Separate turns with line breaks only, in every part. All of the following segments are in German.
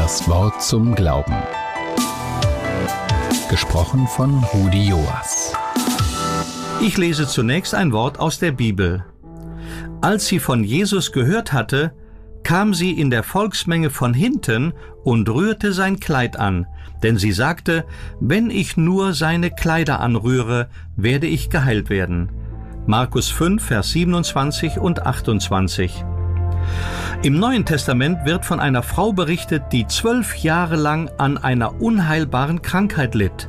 Das Wort zum Glauben. Gesprochen von Rudi Joas.
Ich lese zunächst ein Wort aus der Bibel. Als sie von Jesus gehört hatte, kam sie in der Volksmenge von hinten und rührte sein Kleid an, denn sie sagte, wenn ich nur seine Kleider anrühre, werde ich geheilt werden. Markus 5, Vers 27 und 28. Im Neuen Testament wird von einer Frau berichtet, die 12 Jahre lang an einer unheilbaren Krankheit litt.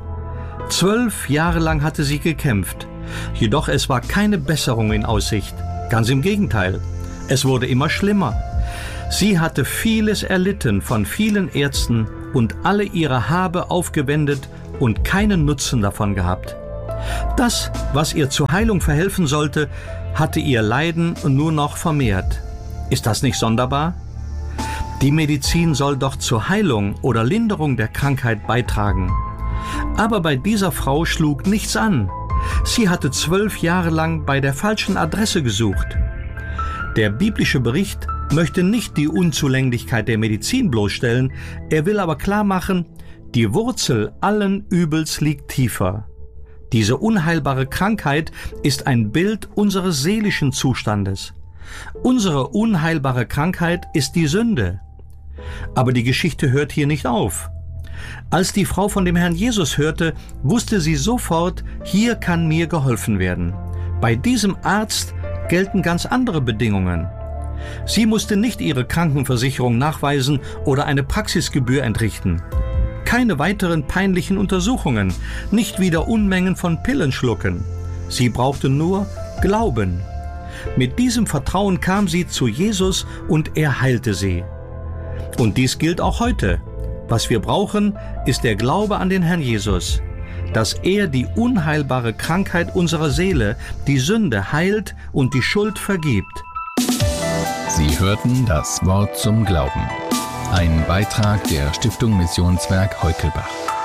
12 Jahre lang hatte sie gekämpft, jedoch es war keine Besserung in Aussicht. Ganz im Gegenteil, es wurde immer schlimmer. Sie hatte vieles erlitten von vielen Ärzten und alle ihre Habe aufgewendet und keinen Nutzen davon gehabt. Das, was ihr zur Heilung verhelfen sollte, hatte ihr Leiden nur noch vermehrt. Ist das nicht sonderbar? Die Medizin soll doch zur Heilung oder Linderung der Krankheit beitragen. Aber bei dieser Frau schlug nichts an. Sie hatte 12 Jahre lang bei der falschen Adresse gesucht. Der biblische Bericht möchte nicht die Unzulänglichkeit der Medizin bloßstellen, er will aber klar machen, die Wurzel allen Übels liegt tiefer. Diese unheilbare Krankheit ist ein Bild unseres seelischen Zustandes. Unsere unheilbare Krankheit ist die Sünde. Aber die Geschichte hört hier nicht auf. Als die Frau von dem Herrn Jesus hörte, wusste sie sofort, hier kann mir geholfen werden. Bei diesem Arzt gelten ganz andere Bedingungen. Sie musste nicht ihre Krankenversicherung nachweisen oder eine Praxisgebühr entrichten. Keine weiteren peinlichen Untersuchungen, nicht wieder Unmengen von Pillen schlucken. Sie brauchte nur Glauben. Mit diesem Vertrauen kam sie zu Jesus und er heilte sie. Und dies gilt auch heute. Was wir brauchen, ist der Glaube an den Herrn Jesus, dass er die unheilbare Krankheit unserer Seele, die Sünde, heilt und die Schuld vergibt.
Sie hörten das Wort zum Glauben. Ein Beitrag der Stiftung Missionswerk Heukelbach.